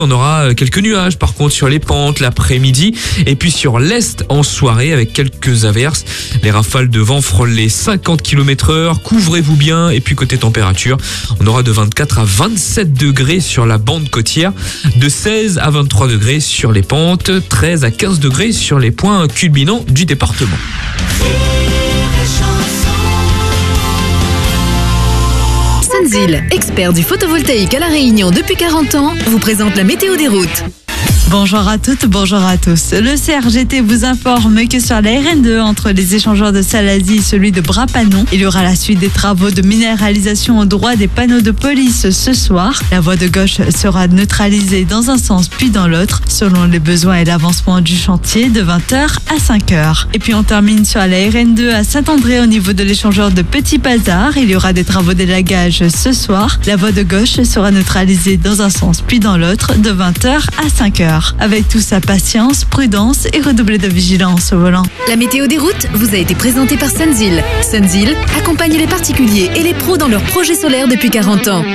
On aura quelques nuages par contre sur les pentes l'après-midi et puis sur l'est en soirée avec quelques averses. Les rafales de vent frôlent les 50 km/h, couvrez-vous bien. Et puis côté température, on aura de 24 à 27 degrés sur la bande côtière, de 16 à 23 degrés sur les pentes, 13 à 15 degrés sur les points culminants du département. Sunzil, expert du photovoltaïque à La Réunion depuis 40 ans, vous présente la météo des routes. Bonjour à toutes, bonjour à tous. Le CRGT vous informe que sur la RN2, entre les échangeurs de Salazie et celui de Brapanon, il y aura la suite des travaux de minéralisation au droit des panneaux de police ce soir. La voie de gauche sera neutralisée dans un sens puis dans l'autre, selon les besoins et l'avancement du chantier de 20h à 5h. Et puis on termine sur la RN2 à Saint-André au niveau de l'échangeur de Petit Bazar. Il y aura des travaux d'élagage ce soir. La voie de gauche sera neutralisée dans un sens puis dans l'autre de 20h à 5h. Avec tout ça, patience, prudence et redoubler de vigilance au volant. La météo des routes vous a été présentée par Sunzil. Sunzil accompagne les particuliers et les pros dans leurs projets solaires depuis 40 ans.